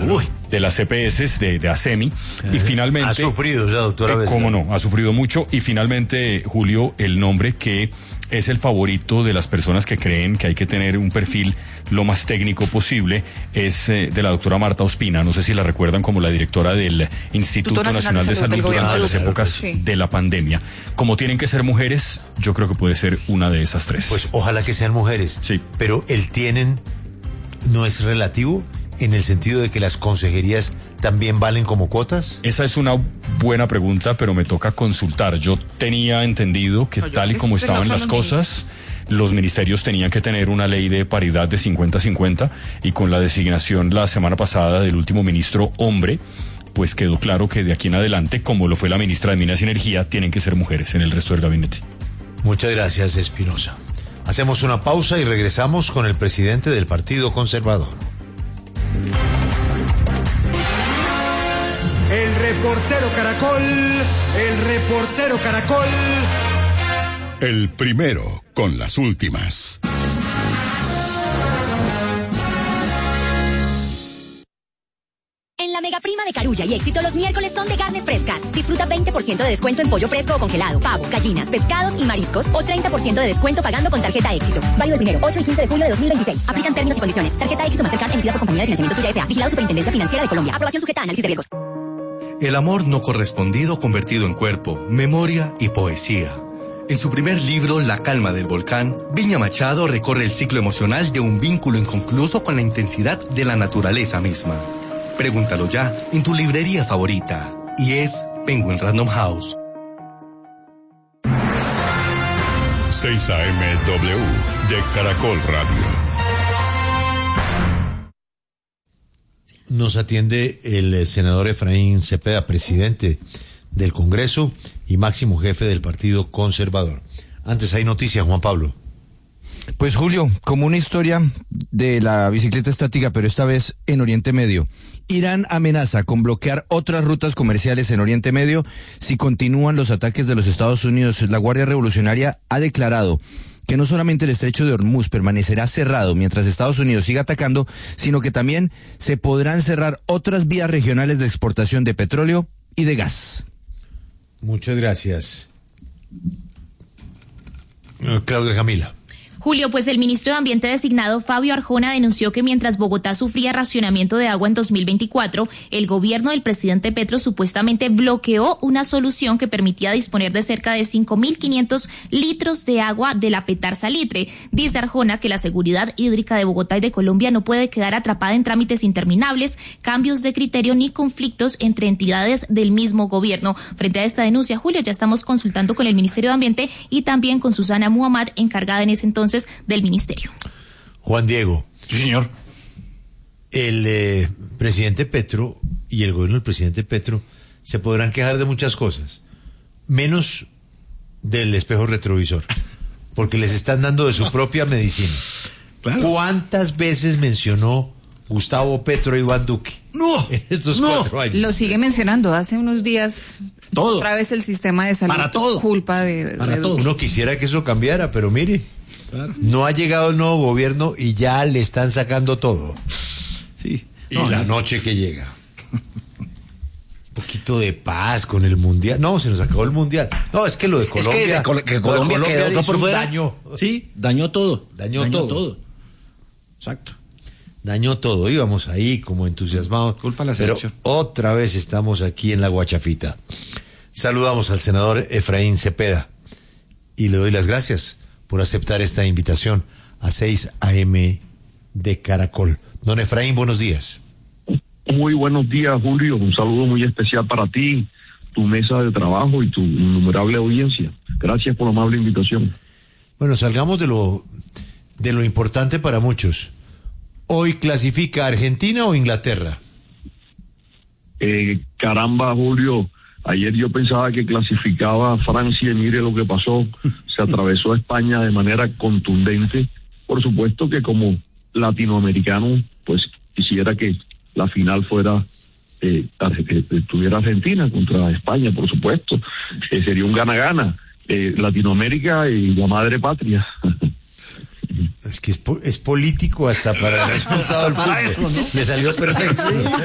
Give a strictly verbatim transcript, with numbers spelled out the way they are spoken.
Uy. de las C P S, de, de ASEMI, eh, y finalmente... Ha sufrido ya, doctora eh, ¿Cómo no? Ha sufrido mucho, y finalmente, Julio, el nombre que es el favorito de las personas que creen que hay que tener un perfil lo más técnico posible es eh, de la doctora Marta Ospina. No sé si la recuerdan como la directora del Instituto Nacional, Nacional de Salud, de Salud durante las épocas sí. de la pandemia. Como tienen que ser mujeres, yo creo que puede ser una de esas tres. Pues ojalá que sean mujeres. Sí. Pero el tienen no es relativo en el sentido de que las consejerías también valen como cuotas. Esa es una buena pregunta, pero me toca consultar. Yo tenía entendido que no, tal y como estaban las cosas, los ministerios tenían que tener una ley de paridad de cincuenta cincuenta, y con la designación la semana pasada del último ministro hombre, pues quedó claro que de aquí en adelante, como lo fue la ministra de Minas y Energía, tienen que ser mujeres en el resto del gabinete. Muchas gracias, Espinosa. Hacemos una pausa y regresamos con el presidente del Partido Conservador. El reportero Caracol, el reportero Caracol. El primero con las últimas. En la mega prima de Carulla y Éxito, los miércoles son de carnes frescas. Disfruta veinte por ciento de descuento en pollo fresco o congelado, pavo, gallinas, pescados y mariscos, o treinta por ciento de descuento pagando con tarjeta Éxito. Válido el primero, ocho y quince de julio de dos mil veintiséis. Aplican términos y condiciones. Tarjeta Éxito Mastercard emitida por Compañía de Financiamiento Tuya S A. Vigilado Superintendencia Financiera de Colombia. Aprobación sujeta a análisis de riesgos. El amor no correspondido convertido en cuerpo, memoria y poesía. En su primer libro, La calma del volcán, Viña Machado recorre el ciclo emocional de un vínculo inconcluso con la intensidad de la naturaleza misma. Pregúntalo ya en tu librería favorita. Y es Penguin Random House. seis A M W de Caracol Radio. Nos atiende el senador Efraín Cepeda, presidente del Congreso y máximo jefe del Partido Conservador. Antes hay noticias, Juan Pablo. Pues Julio, como una historia de la bicicleta estática, pero esta vez en Oriente Medio. Irán amenaza con bloquear otras rutas comerciales en Oriente Medio si continúan los ataques de los Estados Unidos. La Guardia Revolucionaria ha declarado que no solamente el estrecho de Hormuz permanecerá cerrado mientras Estados Unidos siga atacando, sino que también se podrán cerrar otras vías regionales de exportación de petróleo y de gas. Muchas gracias. Claudia Camila. Julio, pues el ministro de Ambiente designado Fabio Arjona denunció que mientras Bogotá sufría racionamiento de agua en dos mil veinticuatro, el gobierno del presidente Petro supuestamente bloqueó una solución que permitía disponer de cerca de cinco mil quinientos litros de agua de la Petar Salitre. Dice Arjona que la seguridad hídrica de Bogotá y de Colombia no puede quedar atrapada en trámites interminables, cambios de criterio ni conflictos entre entidades del mismo gobierno. Frente a esta denuncia, Julio, ya estamos consultando con el Ministerio de Ambiente y también con Susana Muhammad, encargada en ese entonces del ministerio. Juan Diego. Sí, señor. El eh, presidente Petro y el gobierno del presidente Petro se podrán quejar de muchas cosas, menos del espejo retrovisor, porque les están dando de su propia medicina. Claro. ¿Cuántas veces mencionó Gustavo Petro a Iván Duque? No, en estos no. cuatro años. Lo sigue mencionando. Hace unos días todo. Otra vez el sistema de salud. Para todo. Culpa de, de, Para de todo. Uno quisiera que eso cambiara, pero mire. Claro. No ha llegado el nuevo gobierno y ya le están sacando todo. Sí. Y no, la no. noche que llega. Un poquito de paz con el mundial. No, se nos acabó el mundial. No, es que lo de Colombia. Es que, de Col- que Colombia, Colombia quedó hizo por fuera. Daño. Sí, dañó todo. Dañó, dañó todo. todo. Exacto. Dañó todo. Íbamos ahí como entusiasmados. Culpa a la pero selección. otra vez estamos aquí en la Guachafita. Saludamos al senador Efraín Cepeda y le doy las gracias por aceptar esta invitación a seis A M de Caracol. Don Efraín, buenos días. Muy buenos días, Julio. Un saludo muy especial para ti, tu mesa de trabajo y tu innumerable audiencia. Gracias por la amable invitación. Bueno, salgamos de lo de lo importante para muchos. ¿Hoy clasifica Argentina o Inglaterra? Eh, caramba, Julio. Ayer yo pensaba que clasificaba a Francia y mire lo que pasó. Se atravesó a España de manera contundente. Por supuesto que como latinoamericano, pues quisiera que la final fuera, eh, estuviera Argentina contra España, por supuesto. Eh, sería un gana-gana. Eh, Latinoamérica y la madre patria. Es que es, po- es político hasta para el resultado del fútbol. Eso, ¿no? Le salió perfecto.